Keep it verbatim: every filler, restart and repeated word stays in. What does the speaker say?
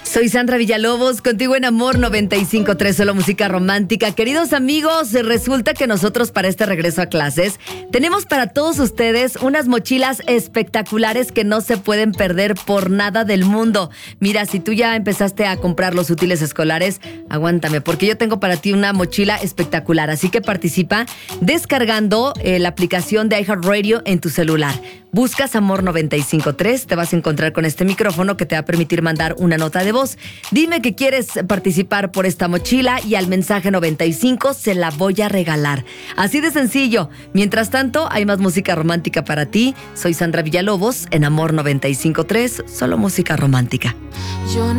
Soy Sandra Villalobos, contigo en Amor noventa y cinco punto tres, solo música romántica. Queridos amigos, resulta que nosotros para este regreso a clases tenemos para todos ustedes unas mochilas espectaculares que no se pueden perder por nada del mundo. Mira, si tú ya empezaste a comprar los útiles escolares, aguántame, porque yo tengo para ti una mochila espectacular. Así que participa descargando eh, la aplicación de iHeartRadio en tu celular. Buscas Amor noventa y cinco punto tres, te vas a encontrar con este micrófono que te va a permitir mandar una nota de voz. Dime que quieres participar por esta mochila y al mensaje noventa y cinco se la voy a regalar. Así de sencillo. Mientras tanto, hay más música romántica para ti. Soy Sandra Villalobos en Amor noventa y cinco punto tres, solo música romántica. Yo